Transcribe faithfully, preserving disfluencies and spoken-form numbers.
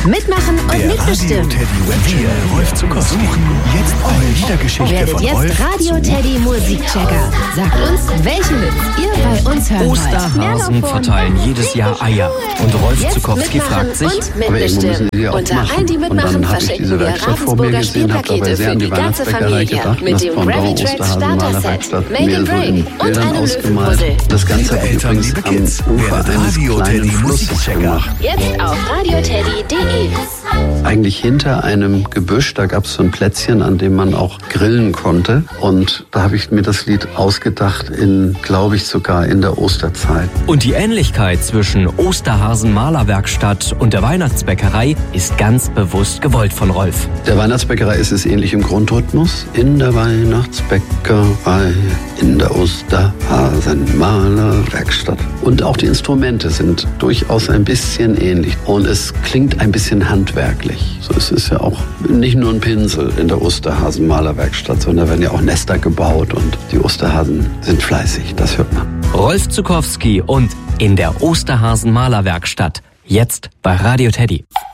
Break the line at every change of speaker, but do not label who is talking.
Mitmachen und
Der
mitbestimmen.
Radio Teddy Webchecker Rolf Zuckowski suchen jetzt eure Liedergeschichte
Werdet
von
jetzt
Rolf
Radio Teddy Musikchecker. Sagt uns, welche Hits ihr bei uns hören wollt.
Osterhasen verteilen jedes Jahr Eier. Und Rolf
Jetzt
Zuckowski
mitmachen
fragt sich,
und mitbestimmen. Unter allen, die mitmachen, verschenken wir Ravensburger Spielpakete für die ganze Familie. Mit dem Grammy Tracks Starter Set, Make and Break und einem Löwenpuzzle.
Das Ganze habe ich
Eltern,
übrigens
liebe
am
Kids,
Ufer
werdet
eines
Radio
kleinen
Teddy
Flusses
Musikchecker.
gemacht.
Jetzt auf radioteddy punkt de.
Eigentlich hinter einem Gebüsch, da gab es so ein Plätzchen, an dem man auch grillen konnte. Und da habe ich mir das Lied ausgedacht, in, glaube ich, sogar in der Osterzeit.
und die Ähnlichkeit zwischen Osterhasen Malerwerkstatt und der Weihnachtsbäckerei ist ganz bewusst gewollt von Rolf.
Der Weihnachtsbäckerei ist es ähnlich im Grundrhythmus. In der Weihnachtsbäckerei, in der Osterhasen-Malerwerkstatt. Und auch die Instrumente sind durchaus ein bisschen ähnlich. Und es klingt ein bisschen handwerklich. So, es ist ja auch nicht nur ein Pinsel in der Osterhasen-Malerwerkstatt, sondern da werden ja auch Nester gebaut und die Osterhasen sind fleißig, das hört man.
Rolf Zuckowski und in der Osterhasen Malerwerkstatt. Jetzt bei Radio Teddy.